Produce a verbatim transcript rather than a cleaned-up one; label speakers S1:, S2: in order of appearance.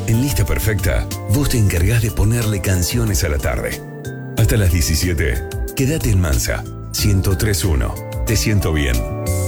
S1: En Lista Perfecta, vos te encargás de ponerle canciones a la tarde. Hasta las diecisiete, quédate en Mansa, ciento tres punto uno. Te siento bien.